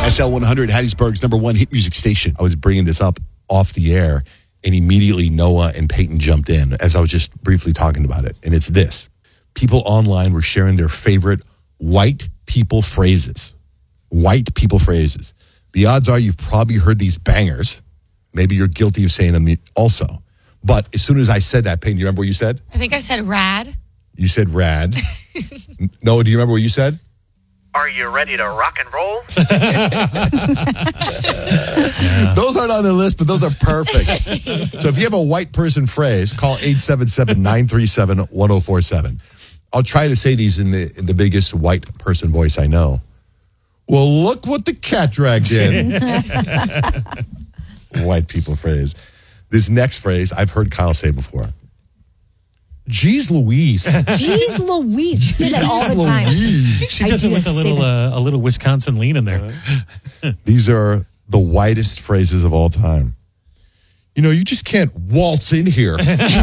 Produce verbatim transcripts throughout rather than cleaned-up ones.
S L one hundred, Hattiesburg's number one hit music station. I was bringing this up off the air, and immediately Noah and Peyton jumped in as I was just briefly talking about it. And it's this. People online were sharing their favorite white people phrases. White people phrases. The odds are you've probably heard these bangers. Maybe you're guilty of saying them also. But as soon as I said that, Peyton, do you remember what you said? I think I said rad. You said rad. Noah, do you remember what you said? Are you ready to rock and roll? Yeah. Those aren't on the list, but those are perfect. So if you have a white person phrase, call eight seven seven, nine three seven, one zero four seven. I'll try to say these in the in the biggest white person voice I know. Well, look what the cat dragged in. White people phrase. This next phrase I've heard Kyle say before. Jeez Louise. Jeez Louise. You say that all the time. She does it with a little uh, a little Wisconsin lean in there. These are the whitest phrases of all time. You know, you just can't waltz in here.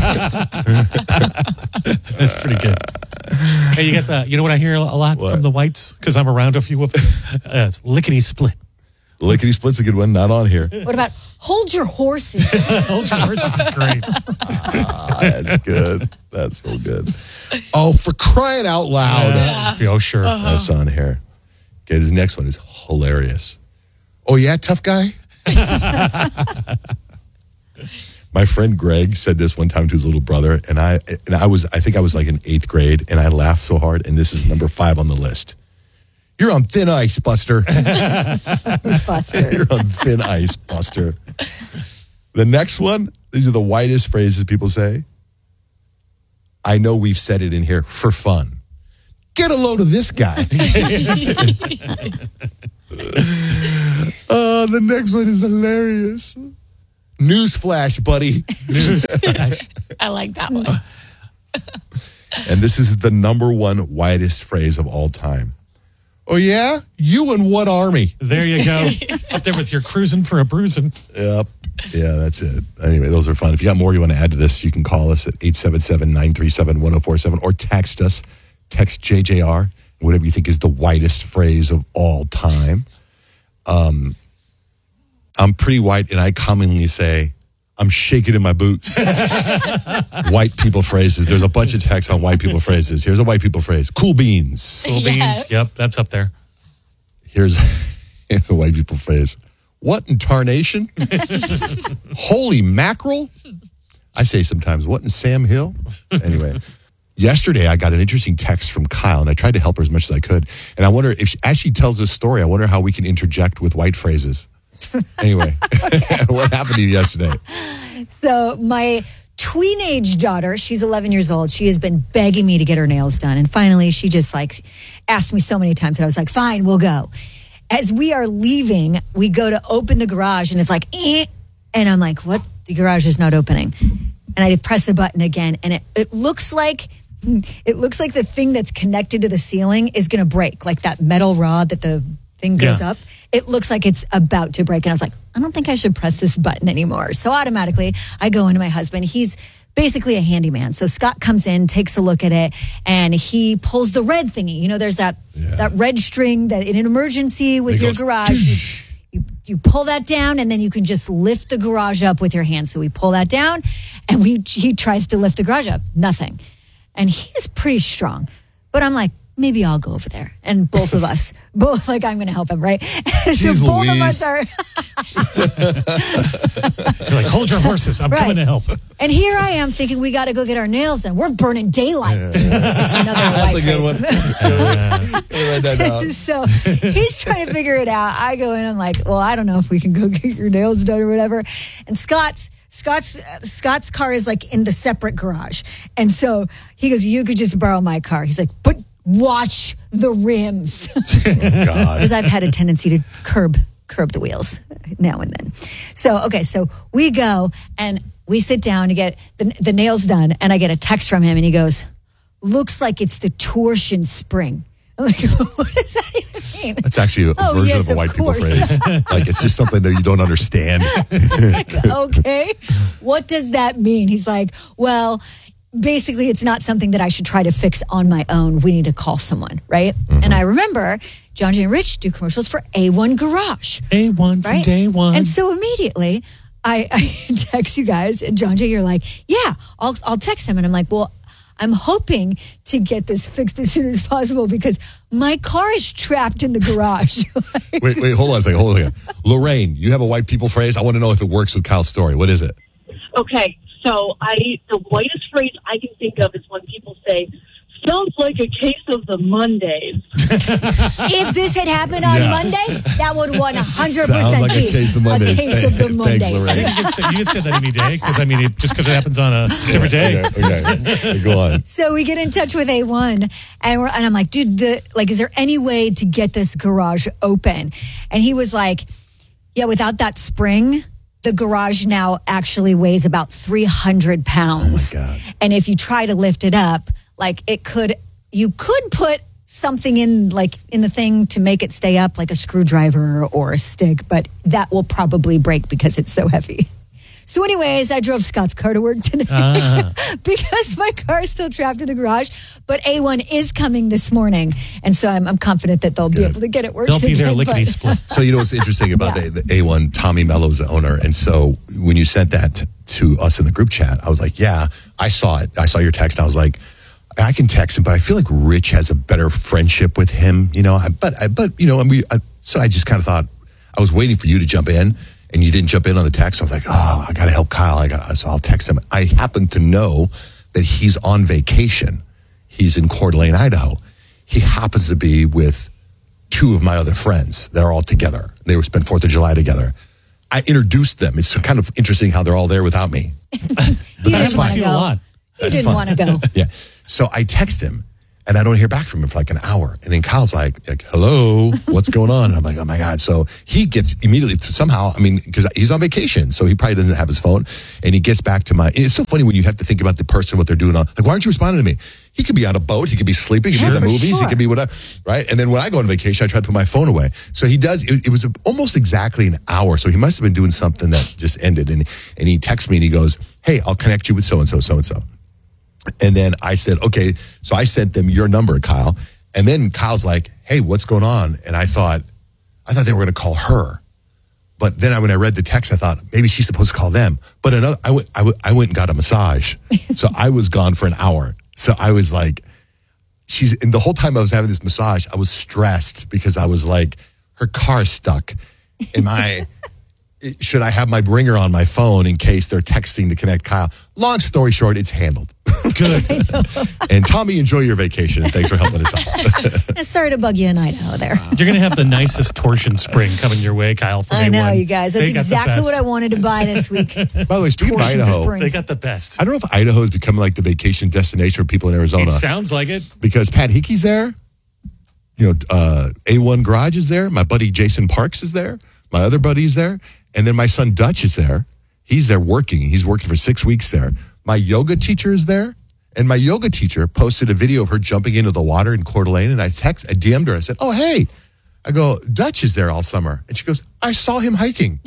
That's pretty good. Hey, you got the, you know what I hear a lot what? from the whites? Because I'm around a few of them. Uh, it's lickety split. Lickety split's a good one, not on here. What about hold your horses? Hold your horses is great. Ah, that's good. That's so good. Oh, for crying out loud. Yeah. Oh, sure. Uh-huh. That's on here. Okay, this next one is hilarious. Oh, yeah, tough guy? My friend Greg said this one time to his little brother, and I and I was I think I was like in eighth grade, and I laughed so hard, and this is number five on the list. You're on thin ice, Buster. Buster. You're on thin ice, Buster. The next one, these are the whitest phrases people say. I know we've said it in here for fun. Get a load of this guy. Oh, the next one is hilarious. Newsflash, buddy. Newsflash. I like that one. And this is the number one whitest phrase of all time. Oh, yeah? You and what army? There you go. Up there with your cruising for a bruising. Yep. Yeah, that's it. Anyway, those are fun. If you got more you want to add to this, you can call us at eight seven seven, nine three seven, one zero four seven or text us. Text J J R, whatever you think is the whitest phrase of all time. Um, I'm pretty white, and I commonly say, I'm shaking in my boots. White people phrases. There's a bunch of texts on white people phrases. Here's a white people phrase. Cool beans. Cool yes. beans. Yep, that's up there. Here's, here's a white people phrase. What in tarnation? Holy mackerel? I say sometimes, what in Sam Hill? Anyway, yesterday I got an interesting text from Kyle, and I tried to help her as much as I could. And I wonder if, she, as she tells this story, I wonder how we can interject with white phrases. Anyway, what happened to you yesterday? So my teenage daughter, she's eleven years old. She has been begging me to get her nails done. And finally, she just like asked me so many times that I was like, fine, we'll go. As we are leaving, we go to open the garage and it's like, eh. And I'm like, what? The garage is not opening. And I press the button again. And it, it looks like it looks like the thing that's connected to the ceiling is going to break, like that metal rod that the thing goes yeah. up. It looks like it's about to break. And I was like, I don't think I should press this button anymore. So automatically, I go into my husband. He's basically a handyman. So Scott comes in, takes a look at it, and he pulls the red thingy. You know, there's that yeah. that red string that in an emergency with it your goes, garage, you, you, you pull that down, and then you can just lift the garage up with your hands. So we pull that down, and we he tries to lift the garage up. Nothing. And he's pretty strong. But I'm like, maybe I'll go over there. And both of us, both like I'm going to help him, right? So Jeez both Louise. of us are. You're like, hold your horses. I'm right. coming to help. And here I am thinking we got to go get our nails done. We're burning daylight. Yeah, yeah. Another That's white a good one. Write that down. So he's trying to figure it out. I go in. I'm like, well, I don't know if we can go get your nails done or whatever. And Scott's. Scott's Scott's car is like in the separate garage. And so he goes, you could just borrow my car. He's like, but watch the rims. Because I've had a tendency to curb curb the wheels now and then. So, okay, so we go and we sit down to get the, the nails done. And I get a text from him and he goes, looks like it's the torsion spring. I'm like, what does that even mean? That's actually a oh, version yes, of a white of people phrase. Like, it's just something that you don't understand. Like, okay, what does that mean? He's like, well, basically, it's not something that I should try to fix on my own. We need to call someone, right? Mm-hmm. And I remember John Jay and Rich do commercials for A one Garage. A one from Right? day one. And so immediately I, I text you guys, and John Jay, you're like, yeah, I'll, I'll text him. And I'm like, well, I'm hoping to get this fixed as soon as possible because my car is trapped in the garage. Wait, wait, hold on a second. Hold on a second. Lorraine, you have a white people phrase. I want to know if it works with Kyle's story. What is it? Okay, so I the whitest phrase I can think of is when people say, sounds like a case of the Mondays. If this had happened on Yeah. Monday, that would one hundred Sounds percent like a be case of Mondays. a case of the Thanks, Mondays. Lorraine. you, could say, you could say that any day because I mean, it, just because it happens on a different day. Okay, okay. Go on. So we get in touch with A one, and, we're, and I'm like, dude, the, like, is there any way to get this garage open? And he was like, yeah, without that spring, the garage now actually weighs about three hundred pounds. Oh, my God. And if you try to lift it up, like, it could, you could put something in, like, in the thing to make it stay up, like a screwdriver or a stick, but that will probably break because it's so heavy. So anyways, I drove Scott's car to work today Ah. because my car is still trapped in the garage. But A one is coming this morning. And so I'm, I'm confident that they'll be Good. able to get it working. They'll be there again, lickety but- split. So you know what's interesting about Yeah. the, the A one, Tommy Mello's the owner. And so when you sent that to us in the group chat, I was like, yeah, I saw it. I saw your text. And I was like, I can text him, but I feel like Rich has a better friendship with him, you know. I, but, I, but you know, and we, I, so I just kind of thought I was waiting for you to jump in, and you didn't jump in on the text. I was like, oh, I got to help Kyle. I got, so I'll text him. I happen to know that he's on vacation. He's in Coeur d'Alene, Idaho. He happens to be with two of my other friends that are all together. They were spent Fourth of July together. I introduced them. It's kind of interesting how they're all there without me. You That's didn't want to fine. go. A lot. You didn't want to go. Yeah. So I text him, and I don't hear back from him for like an hour. And then Kyle's like, like hello, what's going on? And I'm like, oh my God. So he gets immediately, somehow, I mean, because he's on vacation, so he probably doesn't have his phone. And he gets back to my, it's so funny when you have to think about the person, what they're doing on, like, why aren't you responding to me? He could be on a boat, he could be sleeping, he could be at the for movies, he sure. could be whatever, right? And then when I go on vacation, I try to put my phone away. So he does, it, it was almost exactly an hour. So he must have been doing something that just ended. And, and he texts me and he goes, hey, I'll connect you with so-and-so, so-and-so. And then I said, okay. So I sent them your number, Kyle. And then Kyle's like, hey, what's going on? And I thought, I thought they were going to call her. But then I, when I read the text, I thought maybe she's supposed to call them. But another, I went, I went, I went and got a massage. So I was gone for an hour. So I was like, she's, and the whole time I was having this massage, I was stressed because I was like, her car's stuck. Am I, should I have my ringer on my phone in case they're texting to connect Kyle? Long story short, it's handled. Good. And Tommy, enjoy your vacation, and thanks for helping us out. Sorry to bug you in Idaho there. You're going to have the nicest torsion spring coming your way, Kyle, from I A one. know, you guys. That's They got the exactly best. what I wanted to buy this week. By the way, speaking of Torsion Idaho, spring. They got the best. I don't know if Idaho is becoming like the vacation destination for people in Arizona It sounds like it. because Pat Hickey's there. You know, uh, A one Garage is there. My buddy Jason Parks is there. My other buddy's there. And then my son Dutch is there. He's there working. He's working for six weeks there. My yoga teacher is there. And my yoga teacher posted a video of her jumping into the water in Coeur d'Alene. And I text, I D M'd her. I said, oh, hey. I go, Dutch is there all summer. And she goes, I saw him hiking.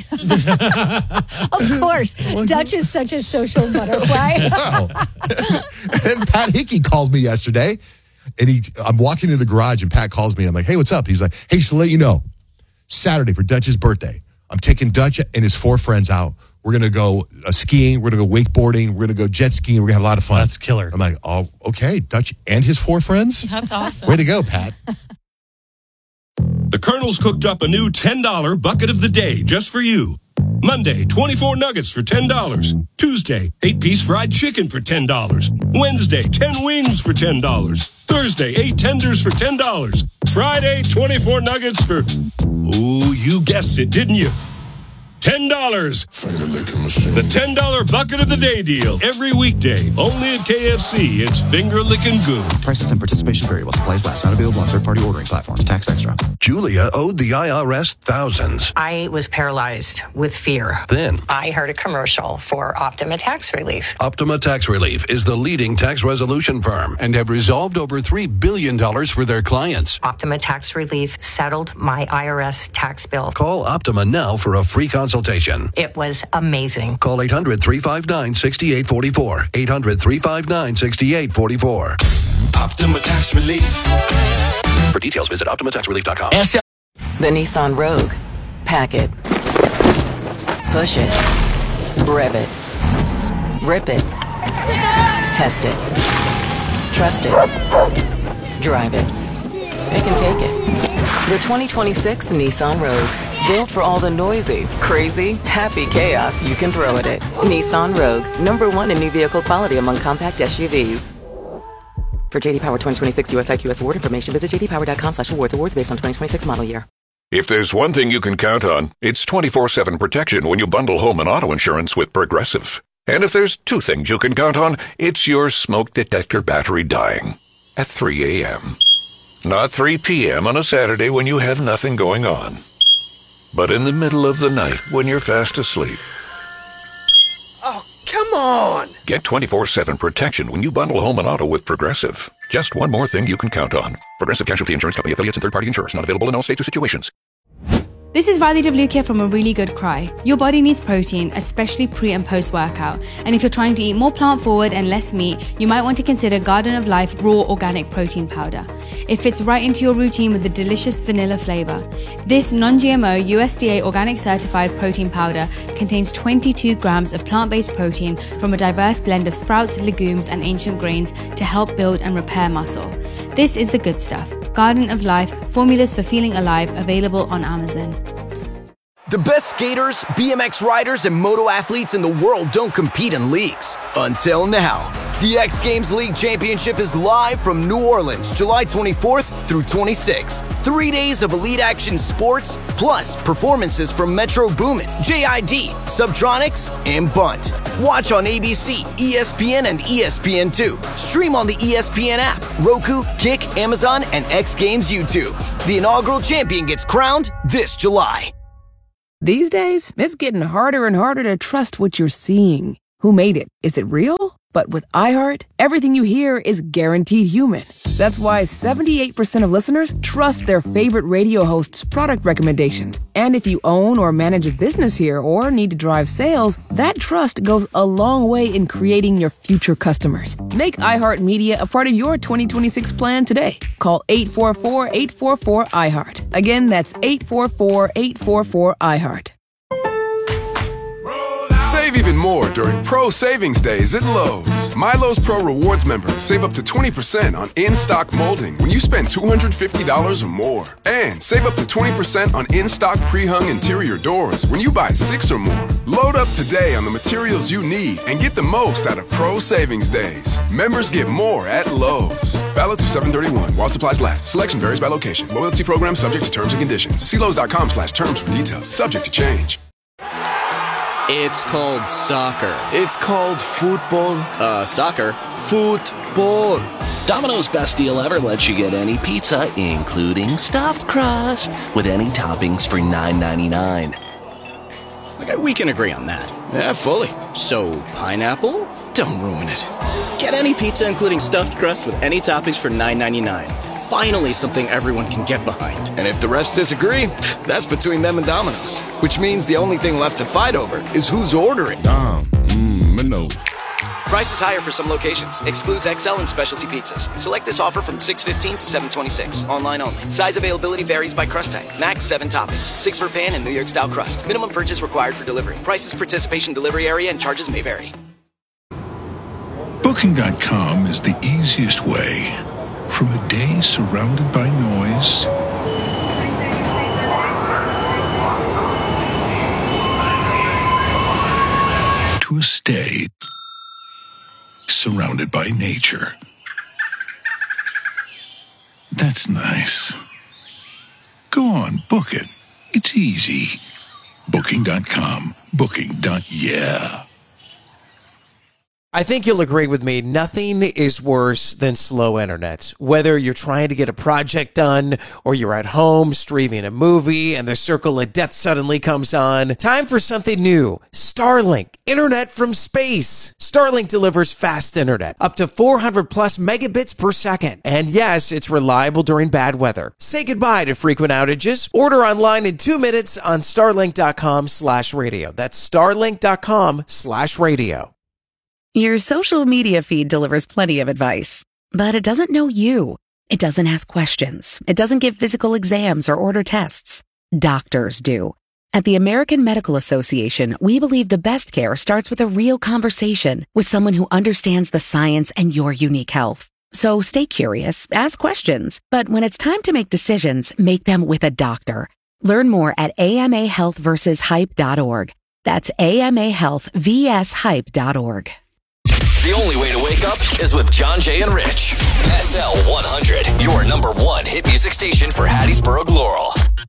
Of course. Dutch is such a social butterfly. Wow. And Pat Hickey called me yesterday. And he, I'm walking into the garage and Pat calls me. I'm like, hey, what's up? He's like, hey, just to let you know, Saturday for Dutch's birthday, I'm taking Dutch and his four friends out. We're going to go uh, skiing. We're going to go wakeboarding. We're going to go jet skiing. We're going to have a lot of fun. That's killer. I'm like, oh, okay. Dutch and his four friends? That's awesome. Way to go, Pat. The Colonel's cooked up a new ten dollar bucket of the day just for you. Monday, twenty-four nuggets for ten dollars. Tuesday, eight-piece fried chicken for ten dollars. Wednesday, ten wings for ten dollars. Thursday, eight tenders for ten dollars. Friday, twenty-four nuggets for, ooh, you guessed it, didn't you? ten dollars. The ten dollar bucket of the day deal. Every weekday. Only at K F C. It's finger licking good. Prices and participation vary while supplies last. Not available on third-party ordering platforms. Tax extra. Julia owed the I R S thousands. I was paralyzed with fear. Then, I heard a commercial for Optima Tax Relief. Optima Tax Relief is the leading tax resolution firm and have resolved over three billion dollars for their clients. Optima Tax Relief settled my I R S tax bill. Call Optima now for a free consultation. It was amazing. Call eight hundred, three five nine, six eight four four. eight hundred, three five nine, six eight four four. Optima Tax Relief. For details, visit Optima Tax Relief dot com. The Nissan Rogue. Pack it. Push it. Rev it. Rip it. Test it. Trust it. Drive it. It can take it. The twenty twenty-six Nissan Rogue. Built for all the noisy, crazy, happy chaos you can throw at it. Nissan Rogue. Number one in new vehicle quality among compact S U Vs. For J D Power twenty twenty-six U S I Q S award information, visit j d power dot com slash awards. Awards based on twenty twenty-six model year. If there's one thing you can count on, it's twenty-four seven protection when you bundle home and auto insurance with Progressive. And if there's two things you can count on, it's your smoke detector battery dying at three a.m. Not three p.m. on a Saturday when you have nothing going on, but in the middle of the night when you're fast asleep. Oh, come on! Get twenty-four seven protection when you bundle home and auto with Progressive. Just one more thing you can count on. Progressive Casualty Insurance Company, affiliates, and third-party insurers. Not available in all states or situations. This is Riley Devlukia from A Really Good Cry. Your body needs protein, especially pre and post workout. And if you're trying to eat more plant forward and less meat, you might want to consider Garden of Life Raw Organic Protein Powder. It fits right into your routine with a delicious vanilla flavor. This non-G M O U S D A organic certified protein powder contains twenty-two grams of plant-based protein from a diverse blend of sprouts, legumes, and ancient grains to help build and repair muscle. This is the good stuff. Garden of Life, formulas for feeling alive, available on Amazon. The best skaters, B M X riders, and moto athletes in the world don't compete in leagues. Until now. The X Games League Championship is live from New Orleans, July twenty-fourth through twenty-sixth. Three days of elite action sports, plus performances from Metro Boomin, J I D, Subtronics, and Bunt. Watch on A B C, E S P N, and E S P N two. Stream on the E S P N app, Roku, Kick, Amazon, and X Games YouTube. The inaugural champion gets crowned this July. These days, it's getting harder and harder to trust what you're seeing. Who made it? Is it real? But with iHeart, everything you hear is guaranteed human. That's why seventy-eight percent of listeners trust their favorite radio host's product recommendations. And if you own or manage a business here or need to drive sales, that trust goes a long way in creating your future customers. Make iHeartMedia a part of your twenty twenty-six plan today. Call eight four four, eight four four, iHeart. Again, that's eight four four, eight four four, iHeart. Save even more during Pro Savings Days at Lowe's. MyLowe's Pro Rewards members save up to twenty percent on in-stock molding when you spend two hundred fifty dollars or more. And save up to twenty percent on in-stock pre-hung interior doors when you buy six or more. Load up today on the materials you need and get the most out of Pro Savings Days. Members get more at Lowe's. Valid through seven thirty-one while supplies last. Selection varies by location. Loyalty program subject to terms and conditions. See Lowe's.com slash terms for details. Subject to change. It's called soccer. It's called football. Uh, soccer. Football. Domino's Best Deal Ever lets you get any pizza, including stuffed crust, with any toppings for nine ninety-nine. Okay, we can agree on that. Yeah, fully. So, pineapple? Don't ruin it. Get any pizza, including stuffed crust, with any toppings for nine ninety-nine. Finally, something everyone can get behind. And if the rest disagree, that's between them and Domino's. Which means the only thing left to fight over is who's ordering. Dom, mmm, Minnow. Price is higher for some locations. Excludes X L and specialty pizzas. Select this offer from six fifteen to seven twenty-six. Online only. Size availability varies by crust type. Max seven toppings. Six for pan and New York style crust. Minimum purchase required for delivery. Prices, participation, delivery area, and charges may vary. Booking dot com is the easiest way. From a day surrounded by noise to a stay surrounded by nature. That's nice. Go on, book it. It's easy. Booking dot com. Booking. Yeah. I think you'll agree with me, nothing is worse than slow internet. Whether you're trying to get a project done or you're at home streaming a movie and the circle of death suddenly comes on, time for something new. Starlink, internet from space. Starlink delivers fast internet, up to four hundred plus megabits per second. And yes, it's reliable during bad weather. Say goodbye to frequent outages. Order online in two minutes on starlink.com slash radio. That's starlink.com slash radio. Your social media feed delivers plenty of advice, but it doesn't know you. It doesn't ask questions. It doesn't give physical exams or order tests. Doctors do. At the American Medical Association, we believe the best care starts with a real conversation with someone who understands the science and your unique health. So stay curious, ask questions, but when it's time to make decisions, make them with a doctor. Learn more at A M A health versus hype dot org. That's A M A health versus hype dot org. The only way to wake up is with John, Jay, and Rich. S L one hundred, your number one hit music station for Hattiesburg, Laurel.